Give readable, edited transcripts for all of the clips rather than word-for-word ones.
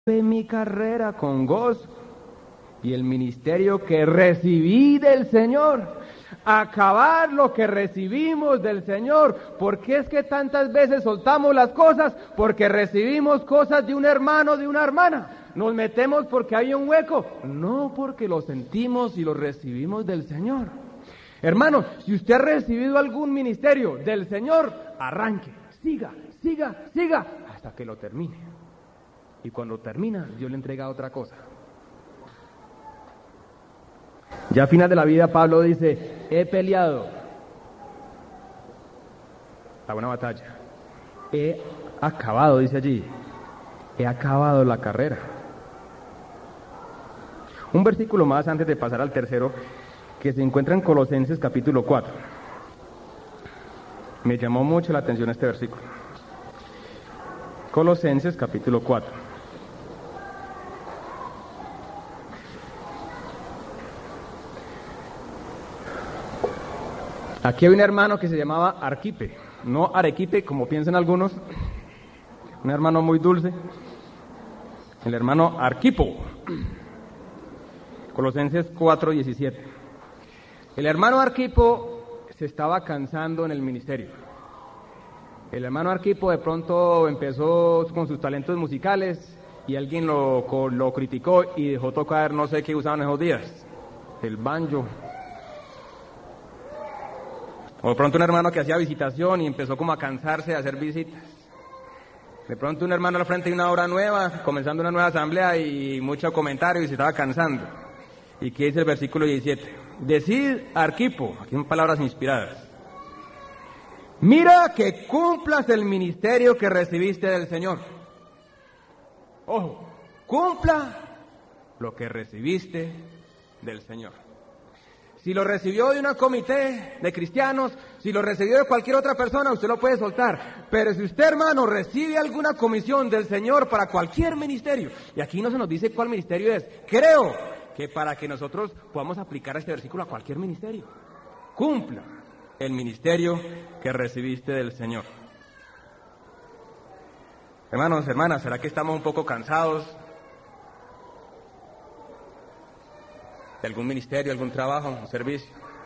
mi carrera con gozo y el ministerio que recibí del Señor, acabar lo que recibimos del Señor. ¿Por qué es que tantas veces soltamos las cosas? Porque recibimos cosas de un hermano, de una hermana. Nos metemos porque hay un hueco, no porque lo sentimos y lo recibimos del Señor. Hermano, si usted ha recibido algún ministerio del Señor, arranque, siga hasta que lo termine. Y cuando termina, Dios le entrega otra cosa. Ya a final de la vida, Pablo dice: he peleado la buena batalla, he acabado, dice allí, he acabado la carrera. Un versículo más antes de pasar al tercero, que se encuentra en Colosenses capítulo 4. Me llamó mucho la atención este versículo. Colosenses capítulo 4. Aquí hay un hermano que se llamaba Arquipe, no Arequipe como piensan algunos, un hermano muy dulce, el hermano Arquipo. Colosenses 4:17. El hermano Arquipo se estaba cansando en el ministerio. El hermano Arquipo de pronto empezó con sus talentos musicales y alguien lo criticó y dejó tocar, no sé qué usaban esos días, el banjo. O de pronto un hermano que hacía visitación y empezó como a cansarse de hacer visitas. De pronto un hermano al frente de una obra nueva, comenzando una nueva asamblea y mucho comentario y se estaba cansando. ¿Y qué dice el versículo 17? Decid, Arquipo, aquí son palabras inspiradas: mira que cumplas el ministerio que recibiste del Señor. Ojo, cumpla lo que recibiste del Señor. Si lo recibió de una comité de cristianos, si lo recibió de cualquier otra persona, usted lo puede soltar. Pero si usted, hermano, recibe alguna comisión del Señor para cualquier ministerio, y aquí no se nos dice cuál ministerio es, creo que para que nosotros podamos aplicar este versículo a cualquier ministerio, cumpla el ministerio que recibiste del Señor. Hermanos, hermanas, ¿será que estamos un poco cansados de algún ministerio, algún trabajo, un servicio?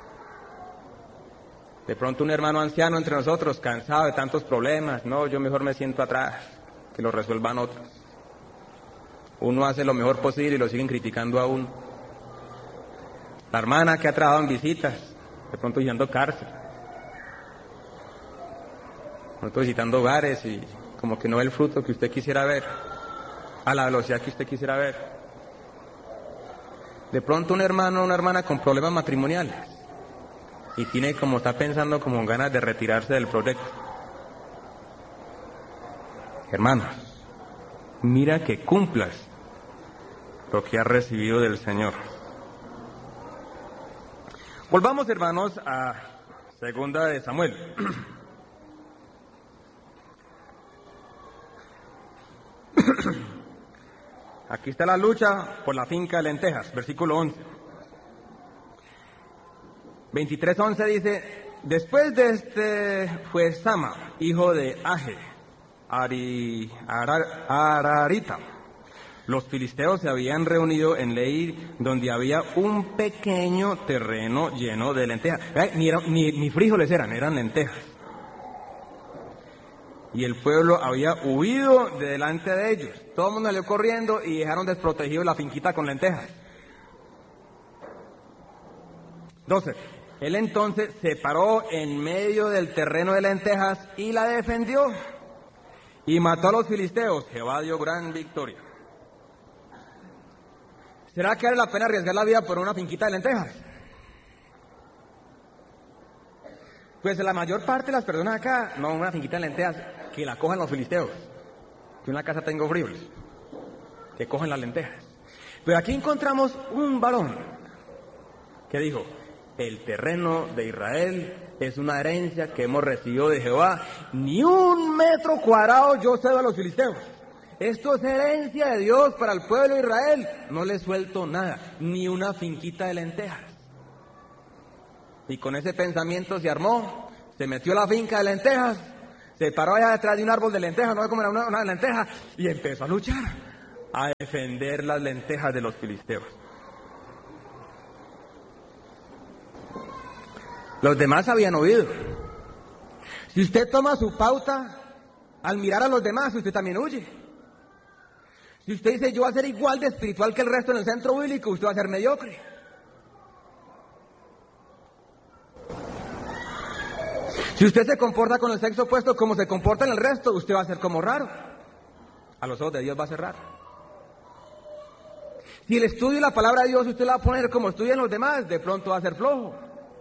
De pronto un hermano anciano entre nosotros, cansado de tantos problemas: no, yo mejor me siento atrás, que lo resuelvan otros. Uno hace lo mejor posible y lo siguen criticando a uno. La hermana que ha trabajado en visitas, de pronto visitando cárcel, de pronto visitando hogares y como que no ve el fruto que usted quisiera ver, a la velocidad que usted quisiera ver. De pronto un hermano o una hermana con problemas matrimoniales y está pensando como ganas de retirarse del proyecto. Hermanos, mira que cumplas lo que has recibido del Señor. Volvamos, hermanos, a Segunda de Samuel. Aquí está la lucha por la finca de lentejas, versículo 11. 23:11 dice: después de este fue Sama, hijo de Age, Ararita. Los filisteos se habían reunido en Lehi, donde había un pequeño terreno lleno de lentejas. Ni frijoles eran lentejas. Y el pueblo había huido de delante de ellos. Todo el mundo salió corriendo y dejaron desprotegido la finquita con lentejas. 12. Él entonces se paró en medio del terreno de lentejas y la defendió. Y mató a los filisteos. Jehová dio gran victoria. ¿Será que vale la pena arriesgar la vida por una finquita de lentejas? Pues la mayor parte de las personas acá, no una finquita de lentejas, que la cojan los filisteos. Yo en la casa tengo frijoles, que cogen las lentejas. Pero aquí encontramos un varón que dijo: el terreno de Israel es una herencia que hemos recibido de Jehová. Ni un metro cuadrado yo cedo a los filisteos. Esto es herencia de Dios para el pueblo de Israel. No le suelto nada, ni una finquita de lentejas. Y con ese pensamiento se armó, se metió a la finca de lentejas, se paró allá detrás de un árbol de lentejas, no voy a comer una lenteja, y empezó a luchar. a defender las lentejas de los filisteos. Los demás habían oído. Si usted toma su pauta al mirar a los demás, usted también huye. Si usted dice, yo voy a ser igual de espiritual que el resto en el centro bíblico, usted va a ser mediocre. Si usted se comporta con el sexo opuesto como se comporta en el resto, usted va a ser como raro. A los ojos de Dios va a ser raro. Si el estudio de la palabra de Dios usted la va a poner como estudian los demás, de pronto va a ser flojo.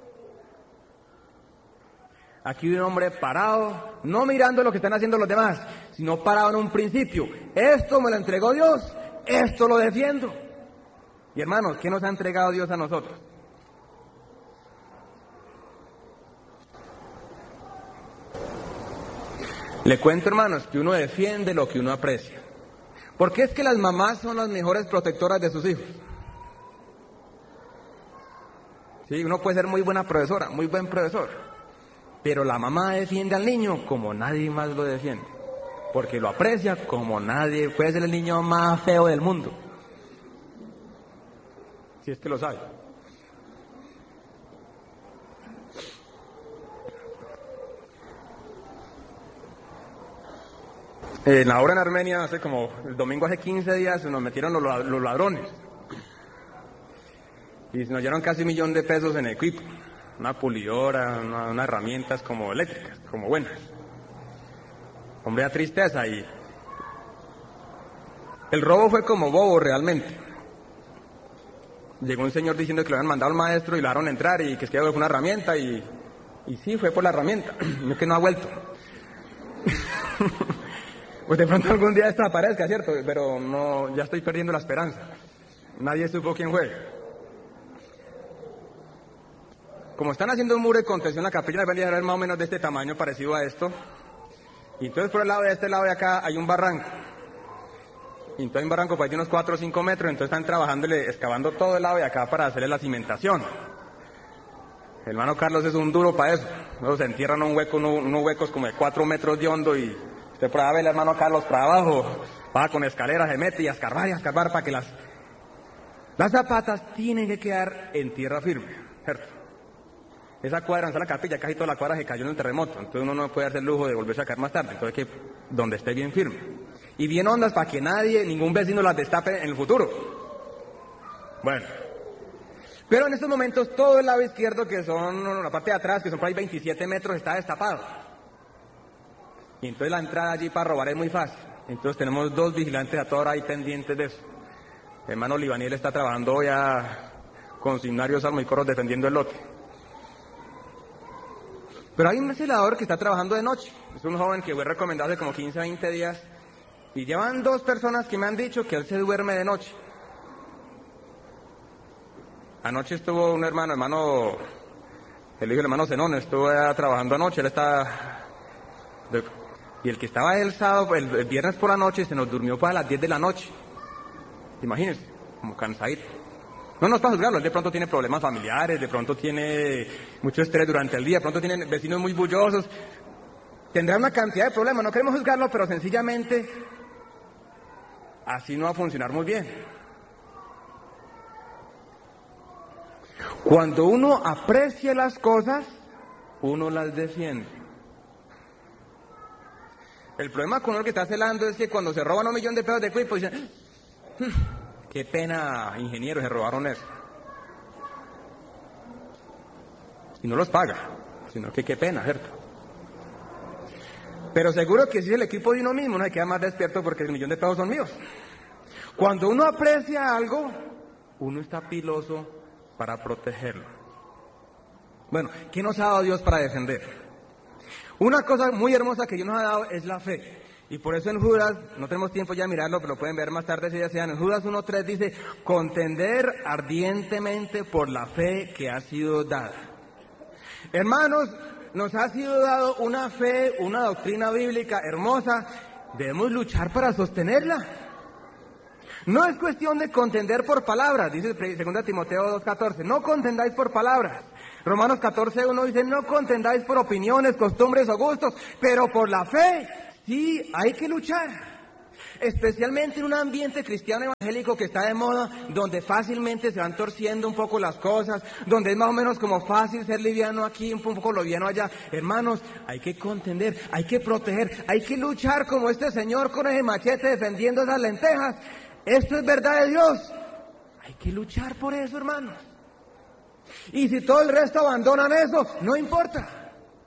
Aquí hay un hombre parado, no mirando lo que están haciendo los demás, sino parado en un principio. Esto me lo entregó Dios, esto lo defiendo. Y hermanos, ¿qué nos ha entregado Dios a nosotros? Le cuento, hermanos, que uno defiende lo que uno aprecia. ¿Por qué es que las mamás son las mejores protectoras de sus hijos? Sí, uno puede ser muy buena profesora, muy buen profesor, pero la mamá defiende al niño como nadie más lo defiende, porque lo aprecia como nadie, puede ser el niño más feo del mundo, si es que lo sabe. En la obra en Armenia, hace como el domingo, hace 15 días, nos metieron los ladrones. Y nos dieron casi $1 millón en equipo. Una pulidora, unas herramientas como eléctricas, como buenas. Hombre, da tristeza. Y el robo fue como bobo realmente. Llegó un señor diciendo que lo habían mandado al maestro y lo dejaron entrar y que es que fue una herramienta y sí, fue por la herramienta. No es que no ha vuelto. Pues de pronto algún día esto aparezca, ¿cierto? Pero no, ya estoy perdiendo la esperanza. Nadie supo quién fue. Como están haciendo un muro de contención en la capilla, debería haber más o menos de este tamaño, parecido a esto. Y entonces por el lado de este lado de acá hay un barranco. Y entonces hay un barranco por ahí de unos 4 o 5 metros, entonces están trabajándole, excavando todo el lado de acá para hacerle la cimentación. El hermano Carlos es un duro para eso. Luego se entierran un hueco, unos huecos como de 4 metros de hondo y usted por ahí ve el hermano Carlos para abajo, va con escaleras, se mete y a escarbar para que las zapatas tienen que quedar en tierra firme, ¿cierto? Esa cuadra, en la capilla, casi toda la cuadra se cayó en el terremoto, entonces uno no puede hacer el lujo de volverse a caer más tarde, entonces hay que donde esté bien firme. Y bien hondas para que nadie, ningún vecino las destape en el futuro. Bueno, pero en estos momentos todo el lado izquierdo, que son la parte de atrás, que son por ahí 27 metros, está destapado. Y entonces la entrada allí para robar es muy fácil. Entonces tenemos 2 vigilantes a toda hora ahí pendientes de eso. El hermano Libaniel está trabajando ya con signarios, armas y coros defendiendo el lote. Pero hay un celador que está trabajando de noche. Es un joven que fue recomendado hace como 15 a 20 días. Y llevan 2 personas que me han dicho que él se duerme de noche. Anoche estuvo un hermano, el hijo del hermano Zenón, estuvo trabajando anoche. Él está... Y el que estaba el sábado, el viernes por la noche, se nos durmió para las 10 de la noche. Imagínense, como cansadito. No nos pasa juzgarlo, él de pronto tiene problemas familiares, de pronto tiene mucho estrés durante el día, de pronto tiene vecinos muy bullosos. Tendrá una cantidad de problemas, no queremos juzgarlo, pero sencillamente así no va a funcionar muy bien. Cuando uno aprecia las cosas, uno las defiende. El problema con uno que está celando es que cuando se roban $1 millón de equipo, dicen, qué pena, ingeniero, se robaron eso. Y no los paga, sino que qué pena, ¿cierto? Pero seguro que si es el equipo de uno mismo, uno se queda más despierto porque el $1 millón son míos. Cuando uno aprecia algo, uno está piloso para protegerlo. Bueno, ¿qué nos ha dado Dios para defender? Una cosa muy hermosa que Dios nos ha dado es la fe. Y por eso en Judas, no tenemos tiempo ya de mirarlo, pero lo pueden ver más tarde si desean. En Judas 1:3 dice, contender ardientemente por la fe que ha sido dada. Hermanos, nos ha sido dado una fe, una doctrina bíblica hermosa. Debemos luchar para sostenerla. No es cuestión de contender por palabras, dice 2 Timoteo 2:14, no contendáis por palabras. Romanos 14:1 dice, no contendáis por opiniones, costumbres o gustos, pero por la fe, sí, hay que luchar. Especialmente en un ambiente cristiano evangélico que está de moda, donde fácilmente se van torciendo un poco las cosas, donde es más o menos como fácil ser liviano aquí, un poco liviano allá. Hermanos, hay que contender, hay que proteger, hay que luchar como este señor con ese machete defendiendo esas lentejas. Esto es verdad de Dios. Hay que luchar por eso, hermanos. Y si todo el resto abandonan eso, no importa.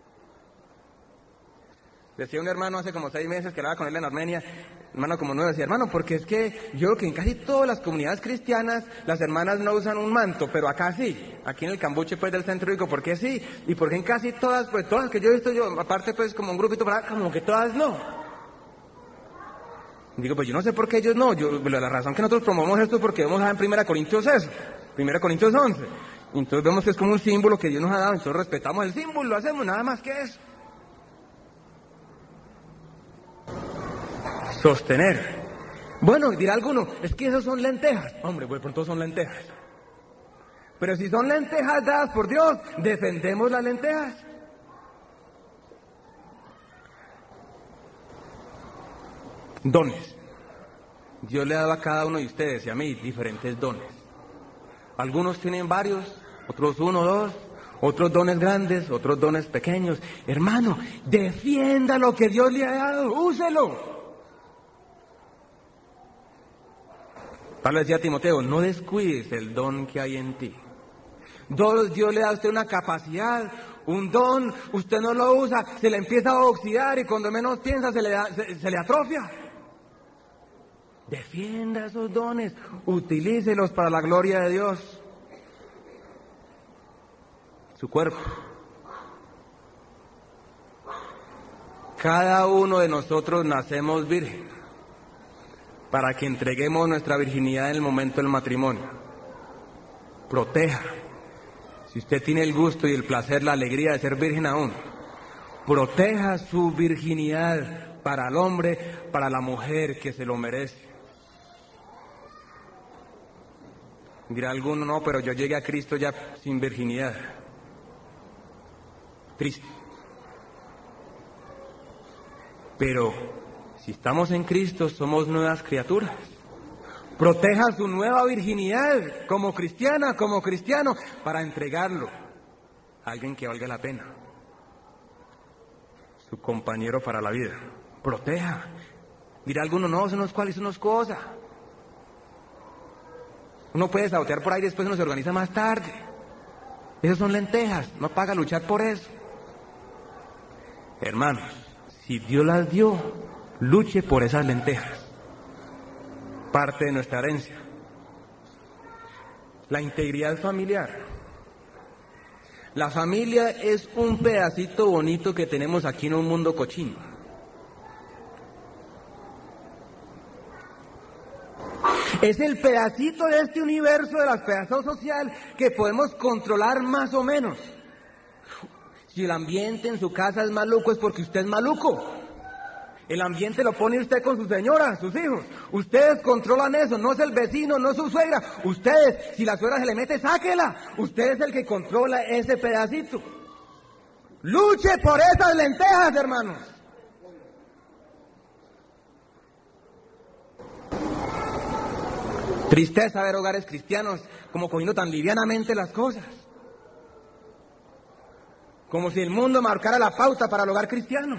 Decía un hermano hace como 6 meses que hablaba con él en Armenia, hermano como nuevo, decía, hermano, porque es que yo creo que en casi todas las comunidades cristianas las hermanas no usan un manto, pero acá sí, aquí en el Cambuche pues del centro digo, ¿por qué sí? Y porque en casi todas, pues todas las que yo he visto yo, aparte pues como un grupito para como que todas no. Digo, pues yo no sé por qué ellos no, la razón que nosotros promovemos esto es porque vemos en 1 Corintios eso, 1 Corintios 11, entonces vemos que es como un símbolo que Dios nos ha dado, entonces respetamos el símbolo, lo hacemos, nada más que eso. Sostener. Bueno, dirá alguno, es que esos son lentejas. Hombre, pues pronto son lentejas. Pero si son lentejas dadas por Dios, defendemos las lentejas. Dones. Dios le ha dado a cada uno de ustedes y a mí diferentes dones. Algunos tienen varios, otros 1 o 2, otros dones grandes, otros dones pequeños. Hermano, defienda lo que Dios le ha dado, úselo. Pablo decía a Timoteo, no descuides el don que hay en ti. Dios le da a usted una capacidad, un don, usted no lo usa, se le empieza a oxidar y cuando menos piensa se le atrofia. Defienda esos dones, utilícelos para la gloria de Dios. Su cuerpo. Cada uno de nosotros nacemos virgen, para que entreguemos nuestra virginidad en el momento del matrimonio. Proteja. Si usted tiene el gusto y el placer, la alegría de ser virgen aún, proteja su virginidad para el hombre, para la mujer que se lo merece. Dirá alguno, no, pero yo llegué a Cristo ya sin virginidad. Triste. Pero si estamos en Cristo, somos nuevas criaturas. Proteja su nueva virginidad como cristiana, como cristiano, para entregarlo a alguien que valga la pena. Su compañero para la vida. Proteja. Dirá alguno, no, eso no es cual, eso no es cosa. Uno puede sabotear por ahí y después uno se organiza más tarde. Esas son lentejas, no paga luchar por eso. Hermanos, si Dios las dio, luche por esas lentejas. Parte de nuestra herencia. La integridad familiar. La familia es un pedacito bonito que tenemos aquí en un mundo cochino. Es el pedacito de este universo de la pedazos social que podemos controlar más o menos. Si el ambiente en su casa es maluco, es porque usted es maluco. El ambiente lo pone usted con su señora, sus hijos. Ustedes controlan eso, no es el vecino, no es su suegra. Ustedes, si la suegra se le mete, sáquela. Usted es el que controla ese pedacito. Luche por esas lentejas, hermanos. Tristeza ver hogares cristianos como cogiendo tan livianamente las cosas. Como si el mundo marcara la pauta para el hogar cristiano.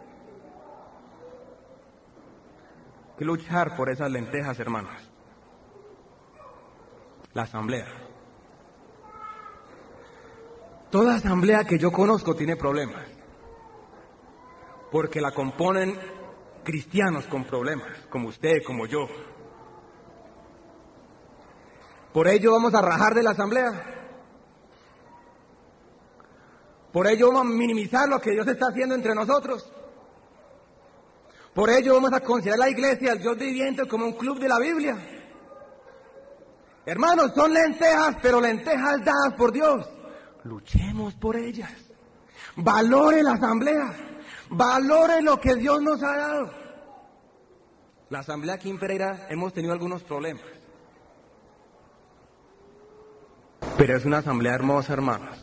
Hay que luchar por esas lentejas, hermanos. La asamblea. Toda asamblea que yo conozco tiene problemas. Porque la componen cristianos con problemas, como usted, como yo. Por ello vamos a rajar de la asamblea. Por ello vamos a minimizar lo que Dios está haciendo entre nosotros. Por ello vamos a considerar la iglesia, el Dios viviente, como un club de la Biblia. Hermanos, son lentejas, pero lentejas dadas por Dios. Luchemos por ellas. Valore la asamblea. Valore lo que Dios nos ha dado. La asamblea aquí en Pereira hemos tenido algunos problemas. Pero es una asamblea hermosa, hermanos.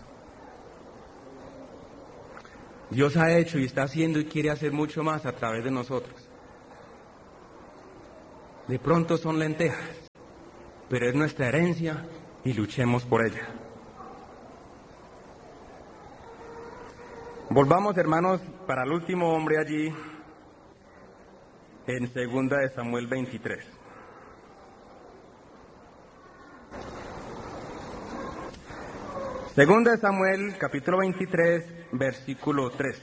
Dios ha hecho y está haciendo y quiere hacer mucho más a través de nosotros. De pronto son lentejas, pero es nuestra herencia y luchemos por ella. Volvamos, hermanos, para el último hombre allí, en 2 de Samuel 23. Segunda de Samuel, capítulo 23, versículo 13.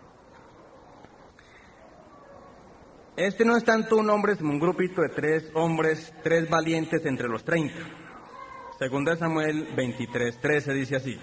Este no es tanto un hombre, sino un grupito de 3 hombres, 3 valientes entre los 30. Segunda de Samuel 23, 13 dice así.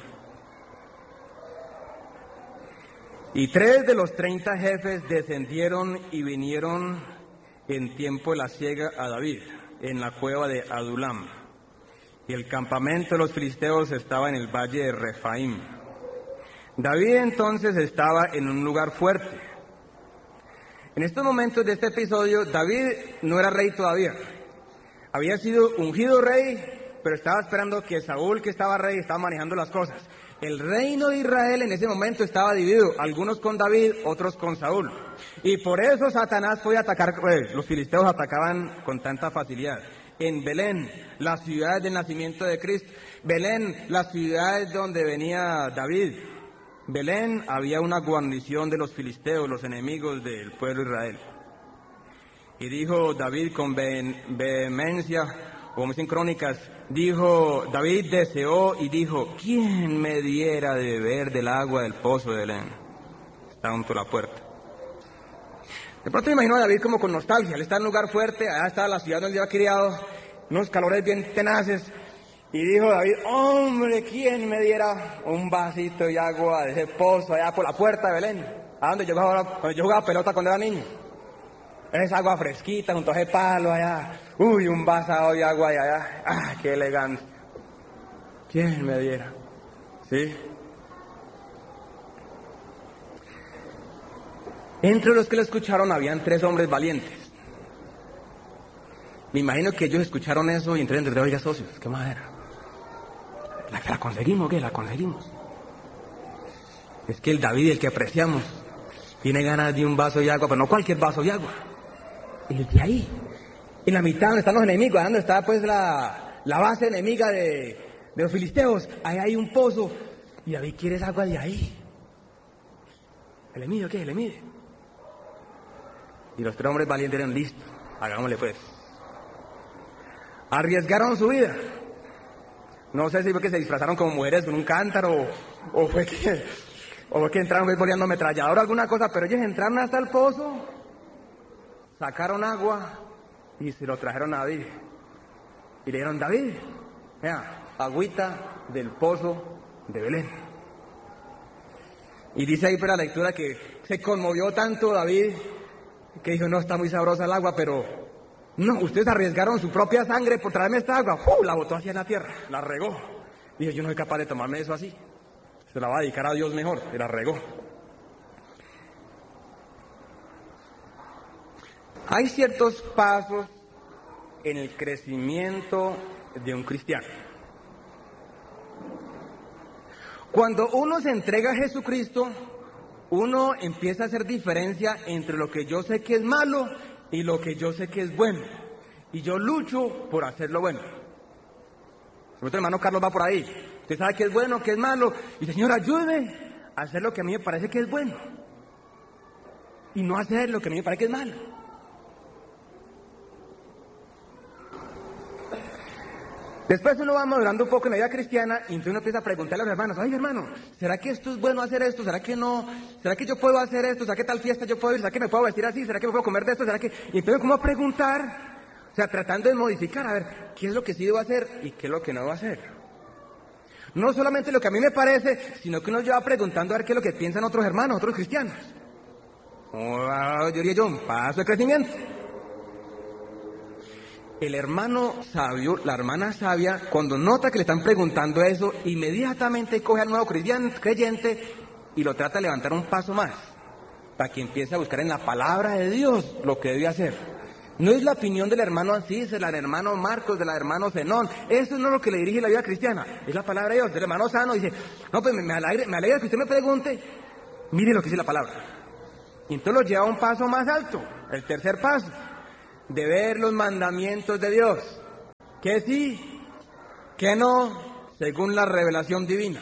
Y 3 de los 30 jefes descendieron y vinieron en tiempo de la siega a David, en la cueva de Adulam. Y el campamento de los filisteos estaba en el valle de Refaim. David entonces estaba en un lugar fuerte. En estos momentos de este episodio, David no era rey todavía. Había sido ungido rey, pero estaba esperando que Saúl, que estaba rey, estaba manejando las cosas. El reino de Israel en ese momento estaba dividido, algunos con David, otros con Saúl. Y por eso Satanás fue a atacar, los filisteos atacaban con tanta facilidad. En Belén, la ciudad del nacimiento de Cristo. Belén, la ciudad donde venía David. Belén había una guarnición de los filisteos, los enemigos del pueblo de Israel. Y dijo David con vehemencia, como dicen crónicas, David deseó y dijo, ¿quién me diera de beber del agua del pozo de Belén? Está junto a la puerta. De pronto me imagino a David como con nostalgia, él está en un lugar fuerte, allá está la ciudad donde había criado, unos calores bien tenaces, y dijo David, hombre, ¿quién me diera un vasito de agua de ese pozo allá por la puerta de Belén? ¿A donde yo jugaba pelota cuando era niño? Esa agua fresquita junto a ese palo allá. Uy, un vasado de agua de allá. ¡Ah, qué elegante! ¿Quién me diera? ¿Sí? Entre los que lo escucharon habían 3 hombres valientes. Me imagino que ellos escucharon eso y entraron entre oiga, socios, ¿qué madera? ¿La conseguimos o qué? ¿La conseguimos? Es que el David, el que apreciamos, tiene ganas de un vaso de agua, pero no cualquier vaso de agua. El de ahí, en la mitad donde están los enemigos, donde está pues la base enemiga de los filisteos, ahí hay un pozo, y David quiere esa agua de ahí. ¿Le mide o qué? ¿Le mide? Y los 3 hombres valientes eran listos, hagámosle pues. Arriesgaron su vida. No sé si fue que se disfrazaron como mujeres con un cántaro, o fue que entraron boleando ametralladora o alguna cosa, pero ellos entraron hasta el pozo, sacaron agua y se lo trajeron a David. Y le dijeron, David, vea, agüita del pozo de Belén. Y dice ahí para la lectura que se conmovió tanto David que dijo, no, está muy sabrosa el agua, pero no, ustedes arriesgaron su propia sangre por traerme esta agua. La botó hacia la tierra, la regó. Dijo, yo no soy capaz de tomarme eso así. Se la va a dedicar a Dios mejor, y la regó. Hay ciertos pasos en el crecimiento de un cristiano. Cuando uno se entrega a Jesucristo, uno empieza a hacer diferencia entre lo que yo sé que es malo y lo que yo sé que es bueno. Y yo lucho por hacer lo bueno. Nuestro hermano Carlos va por ahí. Usted sabe qué es bueno, qué es malo. Y dice, Señor, ayúdeme a hacer lo que a mí me parece que es bueno. Y no hacer lo que a mí me parece que es malo. Después uno va madurando un poco en la vida cristiana y entonces uno empieza a preguntarle a los hermanos, ay hermano, ¿será que esto es bueno hacer esto? ¿Será que no? ¿Será que yo puedo hacer esto? ¿Será que tal fiesta yo puedo ir? ¿Será que me puedo vestir así? ¿Será que me puedo comer de esto? ¿Será que...? Y entonces como a preguntar, o sea, tratando de modificar, a ver, ¿qué es lo que sí debo hacer y qué es lo que no debo hacer? No solamente lo que a mí me parece, sino que uno lleva preguntando a ver qué es lo que piensan otros hermanos, otros cristianos. Yo diría yo, un paso de crecimiento. El hermano sabio, la hermana sabia, cuando nota que le están preguntando eso, inmediatamente coge al nuevo creyente y lo trata de levantar un paso más, para que empiece a buscar en la palabra de Dios lo que debe hacer. No es la opinión del hermano Asís, del hermano Marcos, del hermano Zenón, eso no es lo que le dirige la vida cristiana, es la palabra de Dios. El hermano Sano dice, no, pues me alegra que usted me pregunte, mire lo que dice la palabra. Y entonces lo lleva a un paso más alto, el tercer paso. de ver los mandamientos de Dios. Que sí, que no, según la revelación divina.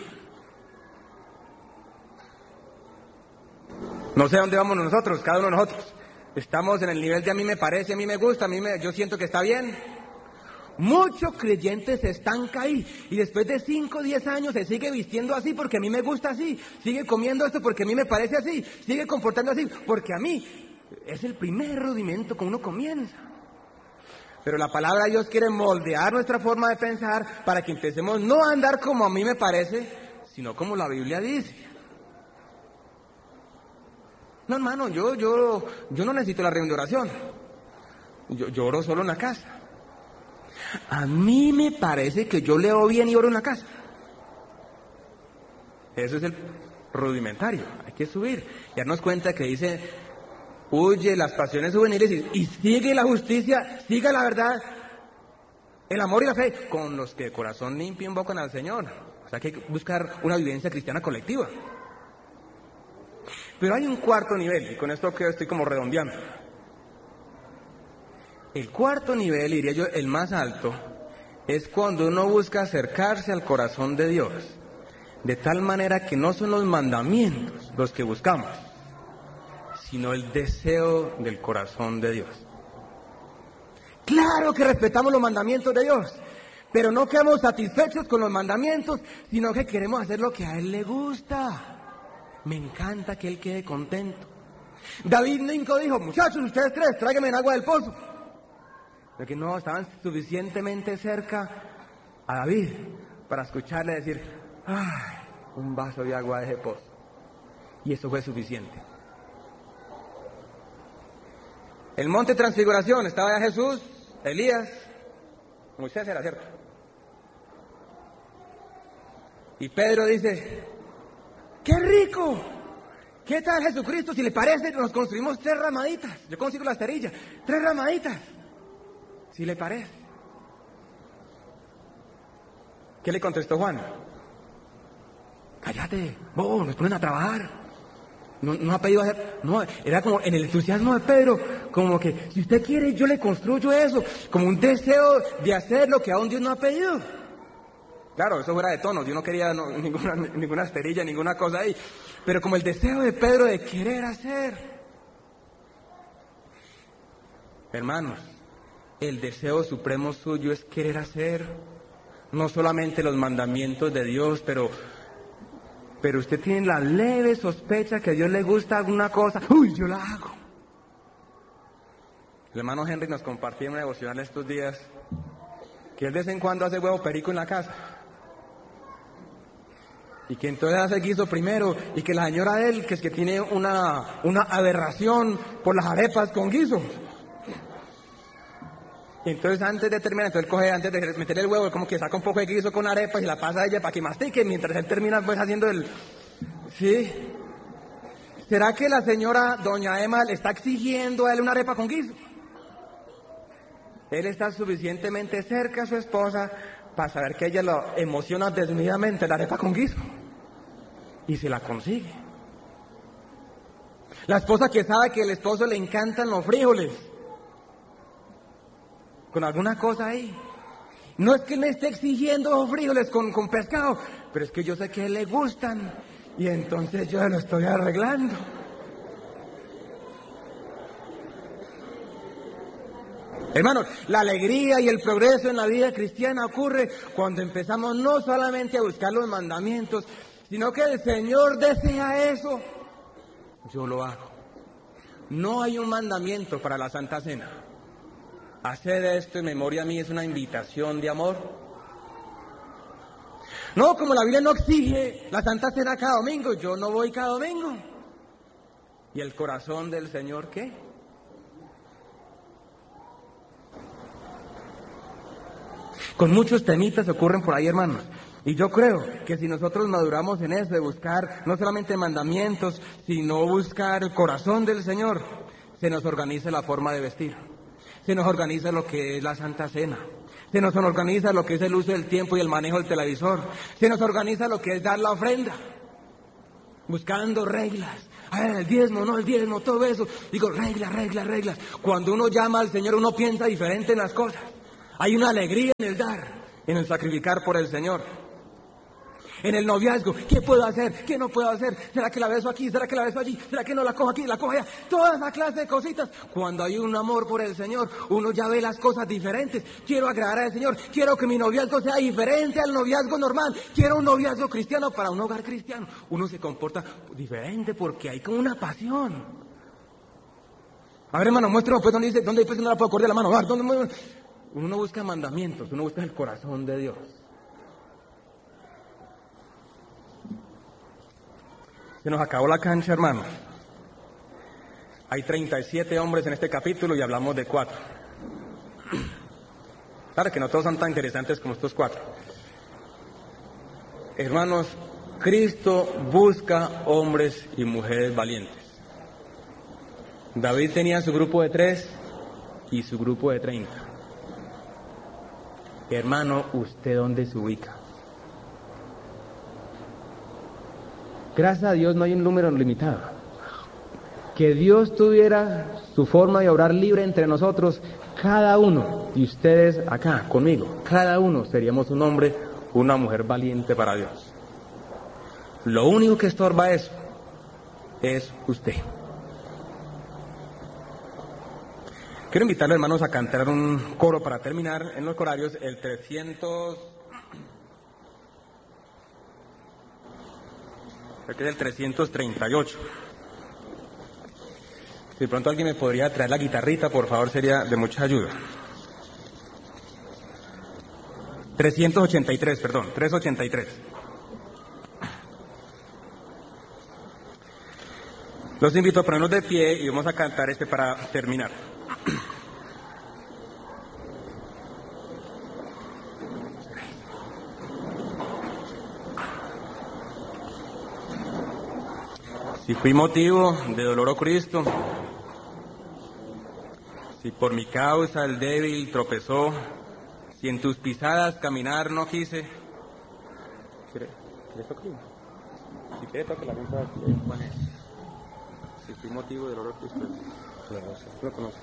No sé a dónde vamos nosotros, cada uno de nosotros. Estamos en el nivel de a mí me parece, a mí me gusta, yo siento que está bien. Muchos creyentes se estancan ahí y después de 5 o 10 años se sigue vistiendo así porque a mí me gusta así, sigue comiendo esto porque a mí me parece así, sigue comportando así porque a mí es el primer rudimento que uno comienza. Pero la palabra de Dios quiere moldear nuestra forma de pensar para que empecemos no a andar como a mí me parece, sino como la Biblia dice. No, hermano, yo no necesito la reunión de oración. Yo oro solo en la casa. A mí me parece que yo leo bien y oro en la casa. Eso es el rudimentario. Hay que subir y darnos cuenta que dice, huye las pasiones juveniles y sigue la justicia, sigue la verdad, el amor y la fe, con los que de corazón limpio invocan al Señor. O sea que hay que buscar una vivencia cristiana colectiva. Pero hay un cuarto nivel, y con esto que estoy como redondeando. El cuarto nivel, diría yo, el más alto, es cuando uno busca acercarse al corazón de Dios, de tal manera que no son los mandamientos los que buscamos, sino el deseo del corazón de Dios. Claro que respetamos los mandamientos de Dios, pero no quedamos satisfechos con los mandamientos, sino que queremos hacer lo que a Él le gusta. Me encanta que Él quede contento. David nunca dijo, muchachos, ustedes tres, tráiganme agua del pozo. Porque no estaban suficientemente cerca a David para escucharle decir, ¡ay! Un vaso de agua de ese pozo. Y eso fue suficiente. El monte Transfiguración, estaba ya Jesús, Elías, Moisés era, ¿cierto? Y Pedro dice, ¡qué rico! ¿Qué tal Jesucristo? Si le parece, nos construimos 3 ramaditas. Yo consigo la esterilla, 3 ramaditas. Si le parece. ¿Qué le contestó Juan? Cállate, vos, nos ponen a trabajar. No ha pedido hacer, no, era como en el entusiasmo de Pedro, como que si usted quiere yo le construyo eso, como un deseo de hacer lo que aún Dios no ha pedido. Claro, eso fuera de tono, yo no quería ninguna esterilla, ninguna cosa ahí, pero como el deseo de Pedro de querer hacer. Hermanos, el deseo supremo suyo es querer hacer, no solamente los mandamientos de Dios, pero usted tiene la leve sospecha que a Dios le gusta alguna cosa, ¡uy, yo la hago! El hermano Henry nos compartía en una devocional estos días que él de vez en cuando hace huevo perico en la casa y que entonces hace guiso primero y que la señora de él, que es que tiene una aberración por las arepas con guiso. Y entonces antes de terminar, entonces él coge, antes de meter el huevo, como que saca un poco de guiso con arepas y la pasa a ella para que mastique, mientras él termina pues haciendo el... ¿Sí? ¿Será que la señora doña Emma le está exigiendo a él una arepa con guiso? Él está suficientemente cerca a su esposa para saber que ella lo emociona desmedidamente la arepa con guiso. Y se la consigue. La esposa que sabe que al esposo le encantan los frijoles, con alguna cosa ahí. No es que le esté exigiendo los frijoles con pescado, pero es que yo sé que a él le gustan y entonces yo lo estoy arreglando. Hermanos, la alegría y el progreso en la vida cristiana ocurre cuando empezamos no solamente a buscar los mandamientos, sino que el Señor desea eso. Yo lo hago. No hay un mandamiento para la Santa Cena. Hacer esto en memoria a mí es una invitación de amor. No, como la Biblia no exige la Santa Cena cada domingo, yo no voy cada domingo. ¿Y el corazón del Señor qué? Con muchos temitas ocurren por ahí, hermanos. Y yo creo que si nosotros maduramos en eso, de buscar no solamente mandamientos, sino buscar el corazón del Señor, se nos organiza la forma de vestir. Se nos organiza lo que es la Santa Cena. Se nos organiza lo que es el uso del tiempo y el manejo del televisor. Se nos organiza lo que es dar la ofrenda. Buscando reglas. el diezmo, no el diezmo, todo eso. Digo, reglas. Cuando uno llama al Señor, uno piensa diferente en las cosas. Hay una alegría en el dar, en el sacrificar por el Señor. En el noviazgo, ¿qué puedo hacer? ¿Qué no puedo hacer? ¿Será que la beso aquí? ¿Será que la beso allí? ¿Será que no la cojo aquí? ¿La cojo allá? Toda esa clase de cositas. Cuando hay un amor por el Señor, uno ya ve las cosas diferentes. Quiero agradar al Señor. Quiero que mi noviazgo sea diferente al noviazgo normal. Quiero un noviazgo cristiano para un hogar cristiano. Uno se comporta diferente porque hay como una pasión. A ver, hermano, muéstrame pues dónde dice, dónde no la puedo acordar la mano. A ver, ¿dónde? Uno no busca mandamientos, uno busca el corazón de Dios. Se nos acabó la cancha, hermano. Hay 37 hombres en este capítulo y hablamos de 4. Claro que no todos son tan interesantes como estos 4. Hermanos, Cristo busca hombres y mujeres valientes. David tenía su grupo de 3 y su grupo de 30. Hermano, ¿usted dónde se ubica? Gracias a Dios no hay un número limitado. Que Dios tuviera su forma de obrar libre entre nosotros, cada uno, y ustedes acá conmigo, cada uno seríamos un hombre, una mujer valiente para Dios. Lo único que estorba eso es usted. Quiero invitarlos, hermanos, a cantar un coro para terminar en los corarios, el 300... Creo que es el 338. Si de pronto alguien me podría traer la guitarrita, por favor, sería de mucha ayuda. 383, perdón, 383. Los invito a ponernos de pie y vamos a cantar este para terminar. Si fui motivo de dolor, oh Cristo, si por mi causa el débil tropezó, si en tus pisadas caminar no quise. ¿Quieres tocar? Si quieres tocar la misma, si fui motivo de dolor, oh Cristo, lo conoces.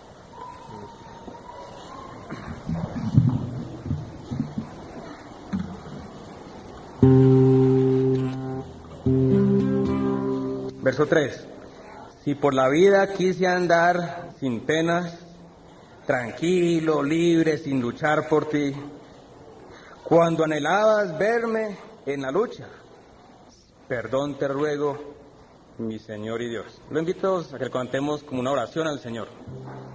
Verso 3. Si por la vida quise andar sin penas, tranquilo, libre, sin luchar por ti, cuando anhelabas verme en la lucha, perdón te ruego, mi Señor y Dios. Lo invito a que cantemos como una oración al Señor.